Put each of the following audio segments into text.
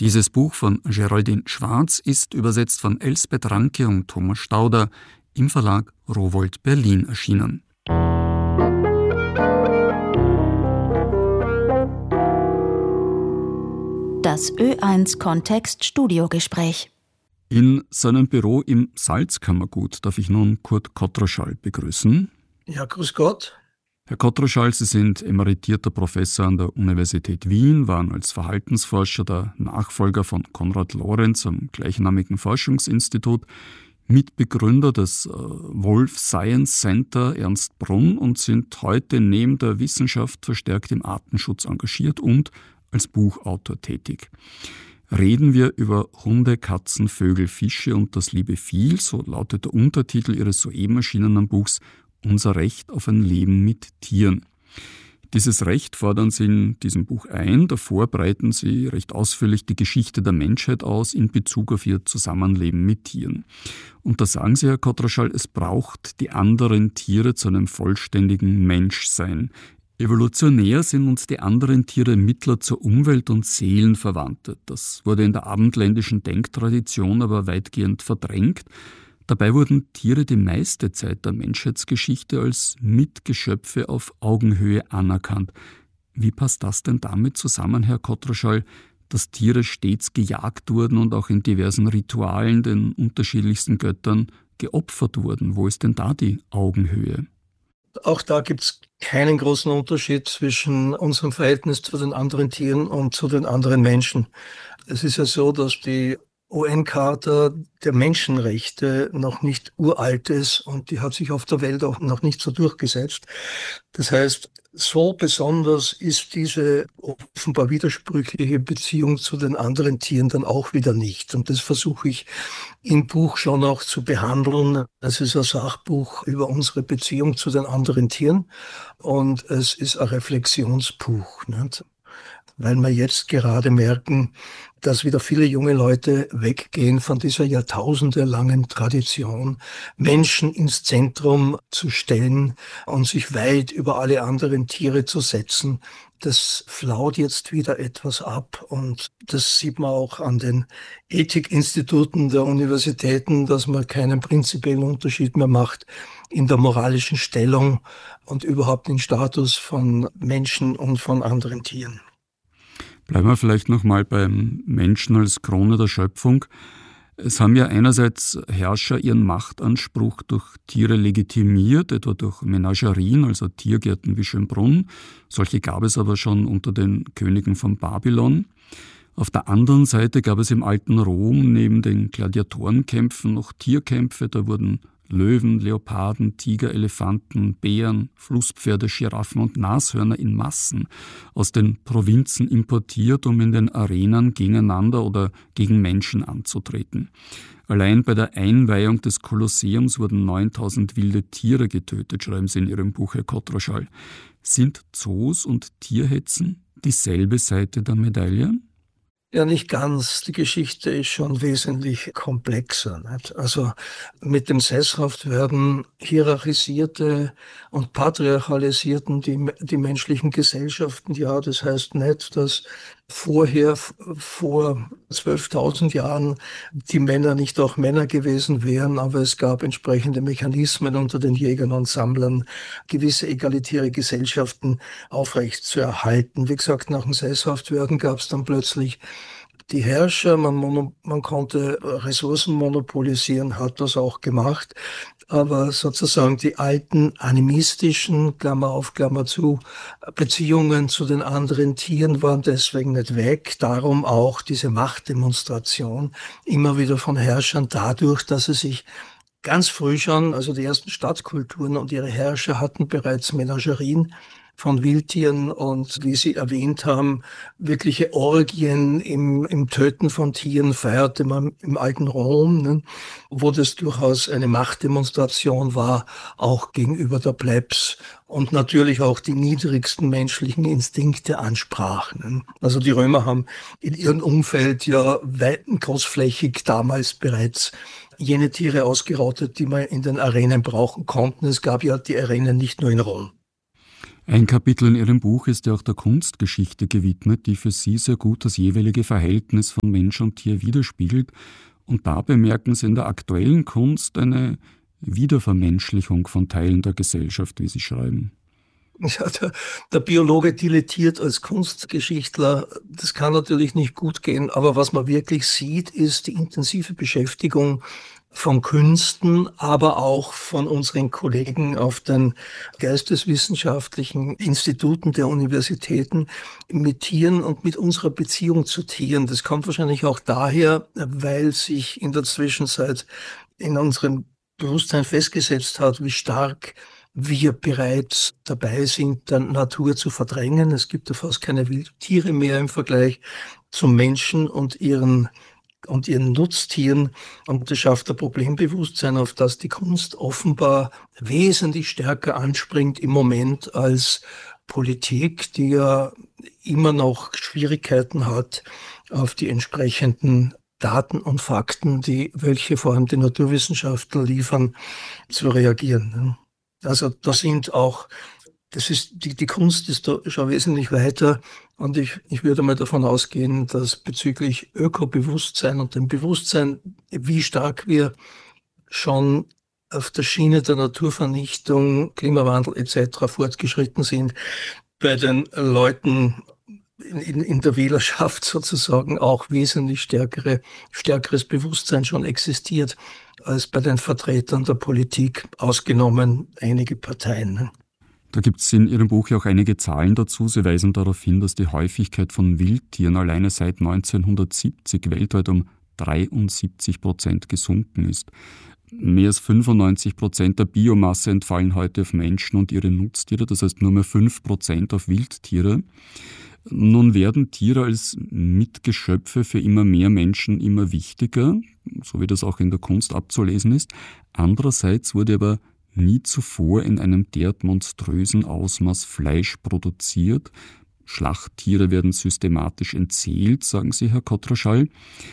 Dieses Buch von Geraldine Schwarz ist übersetzt von Elsbeth Ranke und Thomas Stauder im Verlag Rowohlt Berlin erschienen. Das Ö1 Kontext Studiogespräch. In seinem Büro im Salzkammergut darf ich nun Kurt Kotroschall begrüßen. Ja, grüß Gott. Herr Kotroschall, Sie sind emeritierter Professor an der Universität Wien, waren als Verhaltensforscher der Nachfolger von Konrad Lorenz am gleichnamigen Forschungsinstitut, Mitbegründer des Wolf Science Center Ernst Brunn und sind heute neben der Wissenschaft verstärkt im Artenschutz engagiert und als Buchautor tätig. Reden wir über Hunde, Katzen, Vögel, Fische und das liebe Vieh, so lautet der Untertitel Ihres soeben erschienenen Buchs Unser Recht auf ein Leben mit Tieren. Dieses Recht fordern Sie in diesem Buch ein. Davor breiten Sie recht ausführlich die Geschichte der Menschheit aus in Bezug auf ihr Zusammenleben mit Tieren. Und da sagen Sie, Herr Kotroschall, es braucht die anderen Tiere zu einem vollständigen Menschsein. Evolutionär sind uns die anderen Tiere Mittler zur Umwelt- und Seelenverwandte. Das wurde in der abendländischen Denktradition aber weitgehend verdrängt. Dabei wurden Tiere die meiste Zeit der Menschheitsgeschichte als Mitgeschöpfe auf Augenhöhe anerkannt. Wie passt das denn damit zusammen, Herr Kotroschall, dass Tiere stets gejagt wurden und auch in diversen Ritualen den unterschiedlichsten Göttern geopfert wurden? Wo ist denn da die Augenhöhe? Auch da gibt es keinen großen Unterschied zwischen unserem Verhältnis zu den anderen Tieren und zu den anderen Menschen. Es ist ja so, dass die UN-Charta der Menschenrechte noch nicht uralt ist und die hat sich auf der Welt auch noch nicht so durchgesetzt. Das heißt, so besonders ist diese offenbar widersprüchliche Beziehung zu den anderen Tieren dann auch wieder nicht. Und das versuche ich im Buch schon auch zu behandeln. Es ist ein Sachbuch über unsere Beziehung zu den anderen Tieren und es ist ein Reflexionsbuch, nicht? Weil wir jetzt gerade merken, dass wieder viele junge Leute weggehen von dieser jahrtausendelangen Tradition, Menschen ins Zentrum zu stellen und sich weit über alle anderen Tiere zu setzen. Das flaut jetzt wieder etwas ab und das sieht man auch an den Ethikinstituten der Universitäten, dass man keinen prinzipiellen Unterschied mehr macht in der moralischen Stellung und überhaupt im Status von Menschen und von anderen Tieren. Bleiben wir vielleicht nochmal beim Menschen als Krone der Schöpfung. Es haben ja einerseits Herrscher ihren Machtanspruch durch Tiere legitimiert, etwa durch Menagerien, also Tiergärten wie Schönbrunn. Solche gab es aber schon unter den Königen von Babylon. Auf der anderen Seite gab es im alten Rom neben den Gladiatorenkämpfen noch Tierkämpfe. Da wurden Löwen, Leoparden, Tiger, Elefanten, Bären, Flusspferde, Giraffen und Nashörner in Massen aus den Provinzen importiert, um in den Arenen gegeneinander oder gegen Menschen anzutreten. Allein bei der Einweihung des Kolosseums wurden 9000 wilde Tiere getötet, schreiben Sie in Ihrem Buch, Herr Kotroschall. Sind Zoos und Tierhetzen dieselbe Seite der Medaille? Ja, nicht ganz. Die Geschichte ist schon wesentlich komplexer, nicht? Also mit dem Sesshaftwerden hierarchisierte und patriarchalisierten die menschlichen Gesellschaften. Ja, das heißt nicht, dass vorher, vor 12.000 Jahren, die Männer nicht auch Männer gewesen wären, aber es gab entsprechende Mechanismen unter den Jägern und Sammlern, gewisse egalitäre Gesellschaften aufrecht zu erhalten. Wie gesagt, nach dem Sesshaftwerden gab es dann plötzlich die Herrscher, man konnte Ressourcen monopolisieren, hat das auch gemacht, aber sozusagen die alten animistischen, Klammer auf, Klammer zu, Beziehungen zu den anderen Tieren waren deswegen nicht weg. Darum auch diese Machtdemonstration immer wieder von Herrschern dadurch, dass sie sich ganz früh schon, also die ersten Stadtkulturen und ihre Herrscher hatten bereits Menagerien von Wildtieren und, wie Sie erwähnt haben, wirkliche Orgien im Töten von Tieren feierte man im alten Rom, ne, wo das durchaus eine Machtdemonstration war, auch gegenüber der Plebs und natürlich auch die niedrigsten menschlichen Instinkte ansprach. Ne. Also die Römer haben in ihrem Umfeld ja großflächig damals bereits jene Tiere ausgerottet, die man in den Arenen brauchen konnten. Es gab ja die Arenen nicht nur in Rom. Ein Kapitel in Ihrem Buch ist ja auch der Kunstgeschichte gewidmet, die für Sie sehr gut das jeweilige Verhältnis von Mensch und Tier widerspiegelt. Und da bemerken Sie in der aktuellen Kunst eine Wiedervermenschlichung von Teilen der Gesellschaft, wie Sie schreiben. Ja, der Biologe dilettiert als Kunstgeschichtler. Das kann natürlich nicht gut gehen, aber was man wirklich sieht, ist die intensive Beschäftigung von Künsten, aber auch von unseren Kollegen auf den geisteswissenschaftlichen Instituten der Universitäten mit Tieren und mit unserer Beziehung zu Tieren. Das kommt wahrscheinlich auch daher, weil sich in der Zwischenzeit in unserem Bewusstsein festgesetzt hat, wie stark wir bereits dabei sind, der Natur zu verdrängen. Es gibt ja fast keine Wildtiere mehr im Vergleich zum Menschen und ihren Nutztieren. Und das schafft ein Problembewusstsein, auf das die Kunst offenbar wesentlich stärker anspringt im Moment als Politik, die ja immer noch Schwierigkeiten hat, auf die entsprechenden Daten und Fakten, welche vor allem die Naturwissenschaftler liefern, zu reagieren. Also die Kunst ist da schon wesentlich weiter, und ich würde mal davon ausgehen, dass bezüglich Ökobewusstsein und dem Bewusstsein, wie stark wir schon auf der Schiene der Naturvernichtung, Klimawandel etc. fortgeschritten sind, bei den Leuten in der Wählerschaft sozusagen auch wesentlich stärkeres Bewusstsein schon existiert als bei den Vertretern der Politik, ausgenommen einige Parteien. Da gibt es in Ihrem Buch ja auch einige Zahlen dazu. Sie weisen darauf hin, dass die Häufigkeit von Wildtieren alleine seit 1970 weltweit um 73% gesunken ist. Mehr als 95% der Biomasse entfallen heute auf Menschen und ihre Nutztiere, das heißt nur mehr 5% auf Wildtiere. Nun werden Tiere als Mitgeschöpfe für immer mehr Menschen immer wichtiger, so wie das auch in der Kunst abzulesen ist. Andererseits wurde aber nie zuvor in einem derart monströsen Ausmaß Fleisch produziert. Schlachttiere werden systematisch entzählt, sagen Sie, Herr Kotraschall.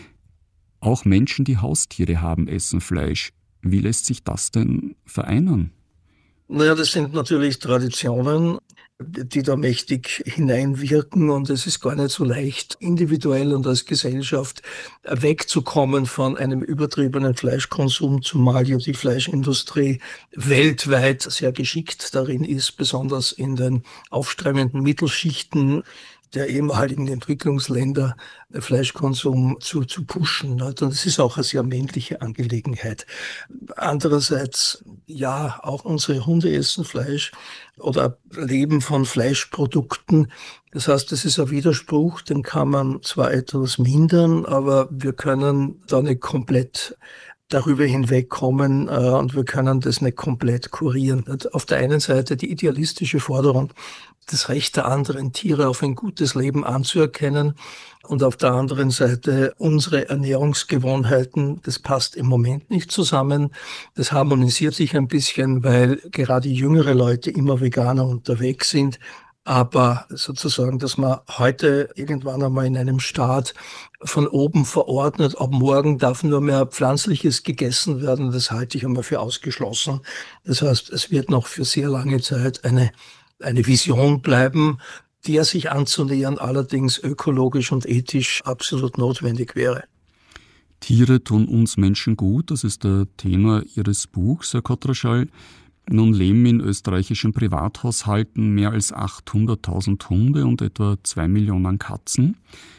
Auch Menschen, die Haustiere haben, essen Fleisch. Wie lässt sich das denn vereinen? Naja, das sind natürlich Traditionen, die da mächtig hineinwirken, und es ist gar nicht so leicht, individuell und als Gesellschaft wegzukommen von einem übertriebenen Fleischkonsum, zumal ja die Fleischindustrie weltweit sehr geschickt darin ist, besonders in den aufstrebenden Mittelschichten der ehemaligen Entwicklungsländer Fleischkonsum zu pushen. Und es ist auch eine sehr männliche Angelegenheit. Andererseits, ja, auch unsere Hunde essen Fleisch oder leben von Fleischprodukten. Das heißt, das ist ein Widerspruch, den kann man zwar etwas mindern, aber wir können da nicht komplett darüber hinwegkommen, und wir können das nicht komplett kurieren. Auf der einen Seite die idealistische Forderung, das Recht der anderen Tiere auf ein gutes Leben anzuerkennen, und auf der anderen Seite unsere Ernährungsgewohnheiten, das passt im Moment nicht zusammen. Das harmonisiert sich ein bisschen, weil gerade jüngere Leute immer veganer unterwegs sind. Aber sozusagen, dass man heute irgendwann einmal in einem Staat von oben verordnet, ab morgen darf nur mehr Pflanzliches gegessen werden, das halte ich einmal für ausgeschlossen. Das heißt, es wird noch für sehr lange Zeit eine Vision bleiben, der sich anzunähern allerdings ökologisch und ethisch absolut notwendig wäre. Tiere tun uns Menschen gut, das ist der Tenor Ihres Buchs, Herr Kotraschall. Nun leben in österreichischen Privathaushalten mehr als 800.000 Hunde und etwa 2 Millionen Katzen.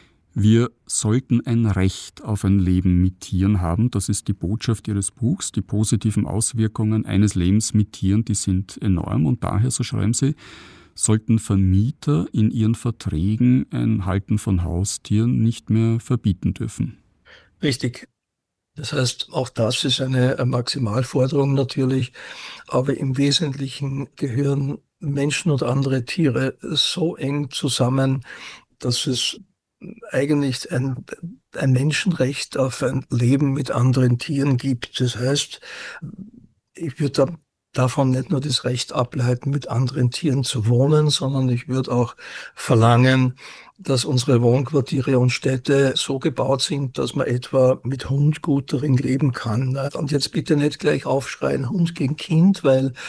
Wir sollten ein Recht auf ein Leben mit Tieren haben. Das ist die Botschaft Ihres Buchs. Die positiven Auswirkungen eines Lebens mit Tieren, die sind enorm. Und daher, so schreiben Sie, sollten Vermieter in ihren Verträgen ein Halten von Haustieren nicht mehr verbieten dürfen. Richtig. Das heißt, auch das ist eine Maximalforderung natürlich, aber im Wesentlichen gehören Menschen und andere Tiere so eng zusammen, dass es eigentlich ein Menschenrecht auf ein Leben mit anderen Tieren gibt. Das heißt, ich würde davon nicht nur das Recht ableiten, mit anderen Tieren zu wohnen, sondern ich würde auch verlangen, dass unsere Wohnquartiere und Städte so gebaut sind, dass man etwa mit Hund gut darin leben kann. Und jetzt bitte nicht gleich aufschreien, Hund gegen Kind, weil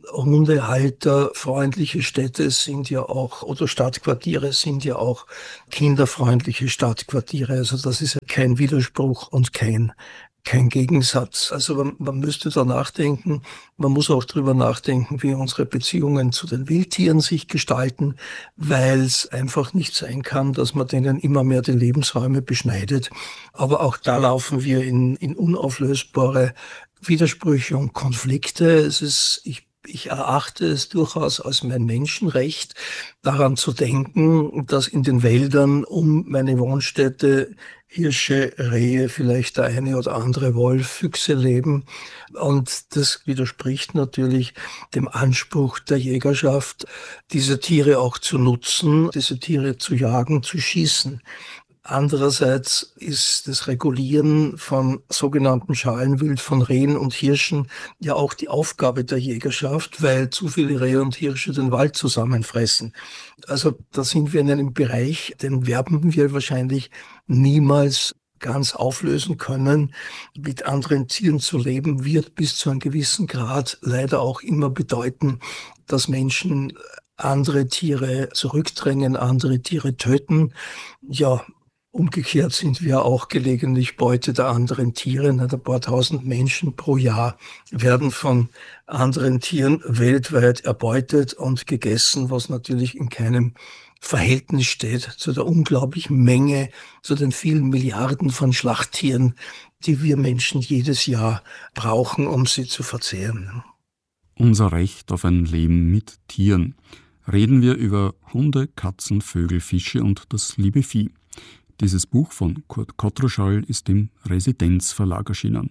Hundehalter, freundliche Städte sind ja auch, oder Stadtquartiere sind ja auch kinderfreundliche Stadtquartiere. Also das ist ja kein Widerspruch und kein Gegensatz. Also man müsste da nachdenken. Man muss auch drüber nachdenken, wie unsere Beziehungen zu den Wildtieren sich gestalten, weil es einfach nicht sein kann, dass man denen immer mehr die Lebensräume beschneidet. Aber auch da laufen wir in unauflösbare Widersprüche und Konflikte. Ich erachte es durchaus als mein Menschenrecht, daran zu denken, dass in den Wäldern um meine Wohnstätte Hirsche, Rehe, vielleicht der eine oder andere Wolf, Füchse leben. Und das widerspricht natürlich dem Anspruch der Jägerschaft, diese Tiere auch zu nutzen, diese Tiere zu jagen, zu schießen. Andererseits ist das Regulieren von sogenannten Schalenwild, von Rehen und Hirschen, ja auch die Aufgabe der Jägerschaft, weil zu viele Rehe und Hirsche den Wald zusammenfressen. Also da sind wir in einem Bereich, den werden wir wahrscheinlich niemals ganz auflösen können. Mit anderen Tieren zu leben, wird bis zu einem gewissen Grad leider auch immer bedeuten, dass Menschen andere Tiere zurückdrängen, andere Tiere töten. Ja, umgekehrt sind wir auch gelegentlich Beute der anderen Tiere. Ein paar tausend Menschen pro Jahr werden von anderen Tieren weltweit erbeutet und gegessen, was natürlich in keinem Verhältnis steht zu der unglaublichen Menge, zu den vielen Milliarden von Schlachttieren, die wir Menschen jedes Jahr brauchen, um sie zu verzehren. Unser Recht auf ein Leben mit Tieren. Reden wir über Hunde, Katzen, Vögel, Fische und das liebe Vieh. Dieses Buch von Kurt Kottruschall ist im Residenz-Verlag erschienen.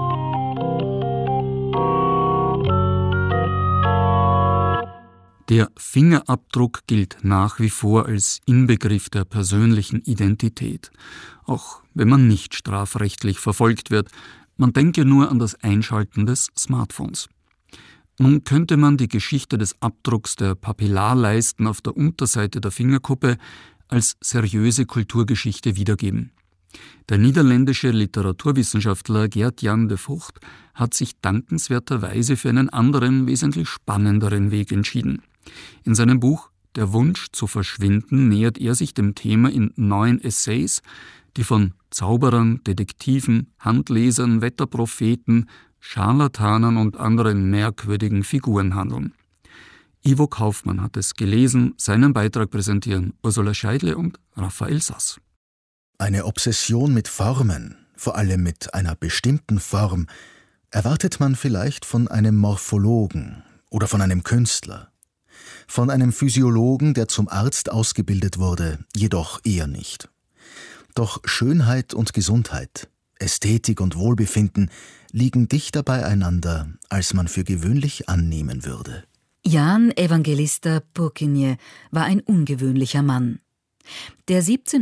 Der Fingerabdruck gilt nach wie vor als Inbegriff der persönlichen Identität, auch wenn man nicht strafrechtlich verfolgt wird. Man denke nur an das Einschalten des Smartphones. Nun könnte man die Geschichte des Abdrucks der Papillarleisten auf der Unterseite der Fingerkuppe als seriöse Kulturgeschichte wiedergeben. Der niederländische Literaturwissenschaftler Gert-Jan de Vocht hat sich dankenswerterweise für einen anderen, wesentlich spannenderen Weg entschieden. In seinem Buch »Der Wunsch zu verschwinden« nähert er sich dem Thema in 9 Essays, die von Zauberern, Detektiven, Handlesern, Wetterpropheten, Scharlatanern und anderen merkwürdigen Figuren handeln. Ivo Kaufmann hat es gelesen, seinen Beitrag präsentieren Ursula Scheidle und Raphael Sass. Eine Obsession mit Formen, vor allem mit einer bestimmten Form, erwartet man vielleicht von einem Morphologen oder von einem Künstler. Von einem Physiologen, der zum Arzt ausgebildet wurde, jedoch eher nicht. Doch Schönheit und Gesundheit, Ästhetik und Wohlbefinden liegen dichter beieinander, als man für gewöhnlich annehmen würde. Jan Evangelista Purkinje war ein ungewöhnlicher Mann. Der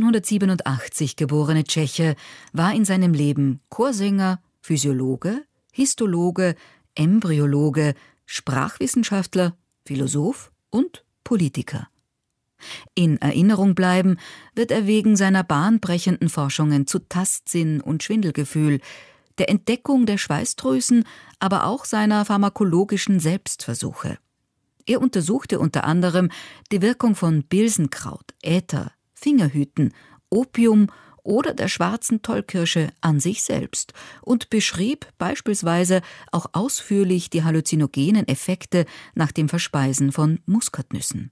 1787 geborene Tscheche war in seinem Leben Chorsänger, Physiologe, Histologe, Embryologe, Sprachwissenschaftler, Philosoph und Politiker. In Erinnerung bleiben wird er wegen seiner bahnbrechenden Forschungen zu Tastsinn und Schwindelgefühl, der Entdeckung der Schweißdrüsen, aber auch seiner pharmakologischen Selbstversuche. Er untersuchte unter anderem die Wirkung von Bilsenkraut, Äther, Fingerhüten, Opium oder der schwarzen Tollkirsche an sich selbst und beschrieb beispielsweise auch ausführlich die halluzinogenen Effekte nach dem Verspeisen von Muskatnüssen.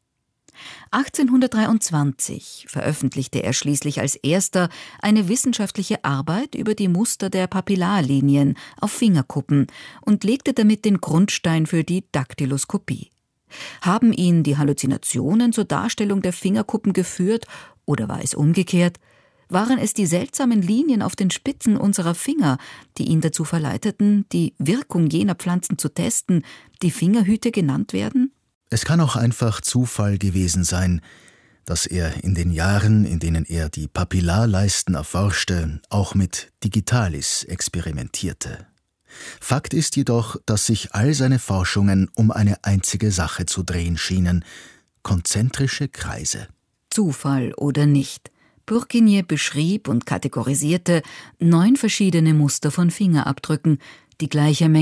1823 veröffentlichte er schließlich als erster eine wissenschaftliche Arbeit über die Muster der Papillarlinien auf Fingerkuppen und legte damit den Grundstein für die Daktyloskopie. Haben ihn die Halluzinationen zur Darstellung der Fingerkuppen geführt oder war es umgekehrt? Waren es die seltsamen Linien auf den Spitzen unserer Finger, die ihn dazu verleiteten, die Wirkung jener Pflanzen zu testen, die Fingerhüte genannt werden? Es kann auch einfach Zufall gewesen sein, dass er in den Jahren, in denen er die Papillarleisten erforschte, auch mit Digitalis experimentierte. Fakt ist jedoch, dass sich all seine Forschungen um eine einzige Sache zu drehen schienen: konzentrische Kreise. Zufall oder nicht, Purkinje beschrieb und kategorisierte 9 verschiedene Muster von Fingerabdrücken, die gleicher Menge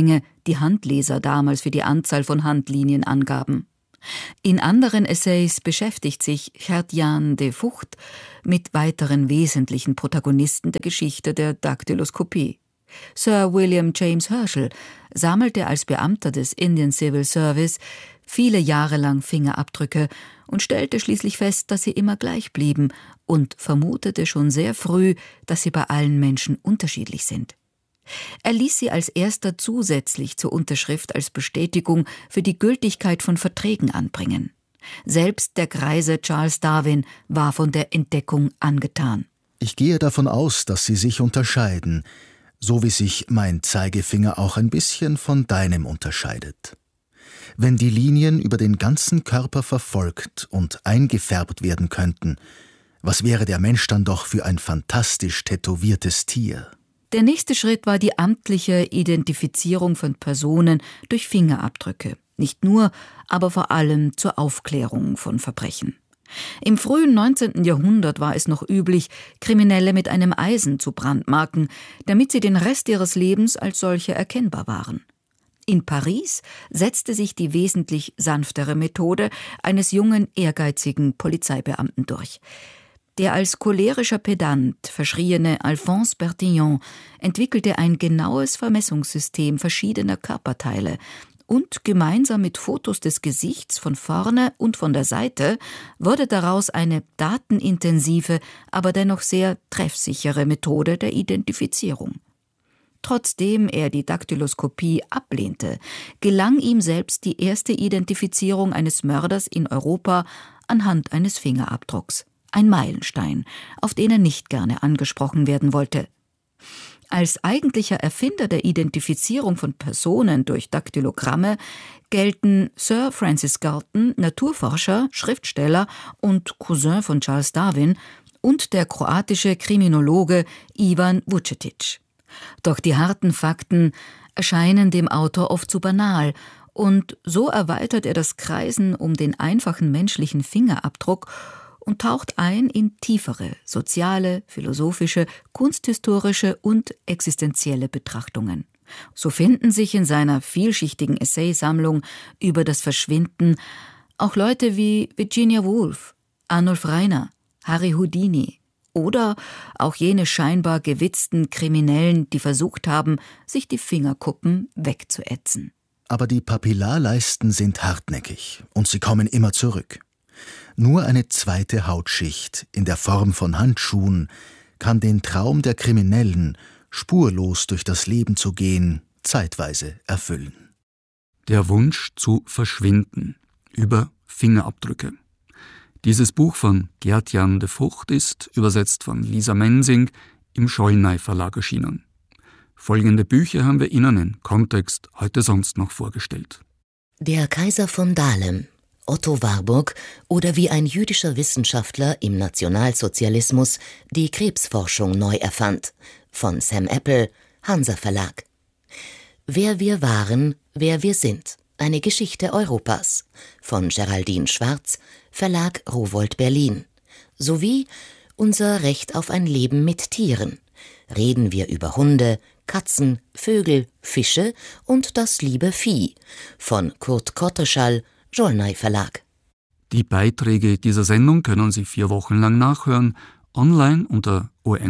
die Handleser damals für die Anzahl von Handlinien angaben. In anderen Essays beschäftigt sich Gert-Jan de Vught mit weiteren wesentlichen Protagonisten der Geschichte der Daktyloskopie. Sir William James Herschel sammelte als Beamter des Indian Civil Service viele Jahre lang Fingerabdrücke und stellte schließlich fest, dass sie immer gleich blieben und vermutete schon sehr früh, dass sie bei allen Menschen unterschiedlich sind. Er ließ sie als erster zusätzlich zur Unterschrift als Bestätigung für die Gültigkeit von Verträgen anbringen. Selbst der greise Charles Darwin war von der Entdeckung angetan. Ich gehe davon aus, dass sie sich unterscheiden, so wie sich mein Zeigefinger auch ein bisschen von deinem unterscheidet. Wenn die Linien über den ganzen Körper verfolgt und eingefärbt werden könnten, was wäre der Mensch dann doch für ein fantastisch tätowiertes Tier? Der nächste Schritt war die amtliche Identifizierung von Personen durch Fingerabdrücke. Nicht nur, aber vor allem zur Aufklärung von Verbrechen. Im frühen 19. Jahrhundert war es noch üblich, Kriminelle mit einem Eisen zu brandmarken, damit sie den Rest ihres Lebens als solche erkennbar waren. In Paris setzte sich die wesentlich sanftere Methode eines jungen, ehrgeizigen Polizeibeamten durch. Der als cholerischer Pedant verschriene Alphonse Bertillon entwickelte ein genaues Vermessungssystem verschiedener Körperteile und gemeinsam mit Fotos des Gesichts von vorne und von der Seite wurde daraus eine datenintensive, aber dennoch sehr treffsichere Methode der Identifizierung. Trotzdem er die Daktyloskopie ablehnte, gelang ihm selbst die erste Identifizierung eines Mörders in Europa anhand eines Fingerabdrucks. Ein Meilenstein, auf den er nicht gerne angesprochen werden wollte. Als eigentlicher Erfinder der Identifizierung von Personen durch Daktylogramme gelten Sir Francis Galton, Naturforscher, Schriftsteller und Cousin von Charles Darwin, und der kroatische Kriminologe Ivan Vučetić. Doch die harten Fakten erscheinen dem Autor oft zu banal, und so erweitert er das Kreisen um den einfachen menschlichen Fingerabdruck und taucht ein in tiefere soziale, philosophische, kunsthistorische und existenzielle Betrachtungen. So finden sich in seiner vielschichtigen Essaysammlung über das Verschwinden auch Leute wie Virginia Woolf, Arnulf Rainer, Harry Houdini oder auch jene scheinbar gewitzten Kriminellen, die versucht haben, sich die Fingerkuppen wegzuätzen. Aber die Papillarleisten sind hartnäckig und sie kommen immer zurück. Nur eine zweite Hautschicht in der Form von Handschuhen kann den Traum der Kriminellen, spurlos durch das Leben zu gehen, zeitweise erfüllen. Der Wunsch zu verschwinden über Fingerabdrücke. Dieses Buch von Gert-Jan de Vught ist, übersetzt von Lisa Mensing, im Schollnay Verlag erschienen. Folgende Bücher haben wir Ihnen in Kontext heute sonst noch vorgestellt. Der Kaiser von Dahlem, Otto Warburg, oder wie ein jüdischer Wissenschaftler im Nationalsozialismus die Krebsforschung neu erfand, von Sam Appel, Hansa Verlag. Wer wir waren, wer wir sind, eine Geschichte Europas, von Geraldine Schwarz, Verlag Rowohlt Berlin, sowie Unser Recht auf ein Leben mit Tieren. Reden wir über Hunde, Katzen, Vögel, Fische und das liebe Vieh, von Kurt Kotterschall, Schollnay Verlag. Die Beiträge dieser Sendung können Sie 4 Wochen lang nachhören, online unter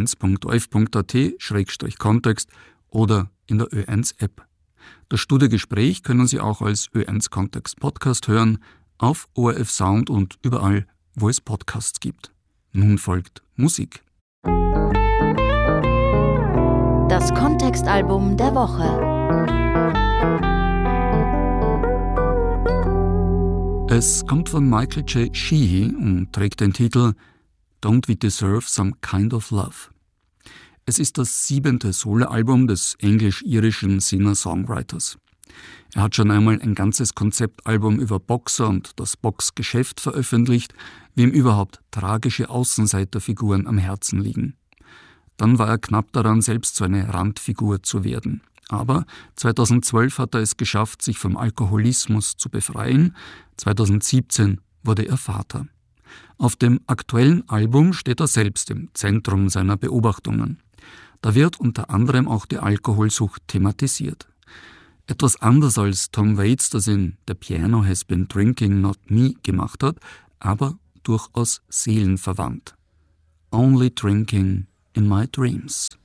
o1.orf.at/kontext oder in der Ö1-App. Das Studiogespräch können Sie auch als Ö1-Kontext-Podcast hören, auf ORF Sound und überall, wo es Podcasts gibt. Nun folgt Musik. Das Kontextalbum der Woche. Es kommt von Michael J. Sheehy und trägt den Titel Don't We Deserve Some Kind of Love? Es ist das 7. Soloalbum des englisch-irischen Singer-Songwriters. Er hat schon einmal ein ganzes Konzeptalbum über Boxer und das Boxgeschäft veröffentlicht, wie ihm überhaupt tragische Außenseiterfiguren am Herzen liegen. Dann war er knapp daran, selbst so eine Randfigur zu werden. Aber 2012 hat er es geschafft, sich vom Alkoholismus zu befreien. 2017 wurde er Vater. Auf dem aktuellen Album steht er selbst im Zentrum seiner Beobachtungen. Da wird unter anderem auch die Alkoholsucht thematisiert. Etwas anders als Tom Waits das in The Piano Has Been Drinking Not Me gemacht hat, aber durchaus seelenverwandt. Only drinking in my dreams.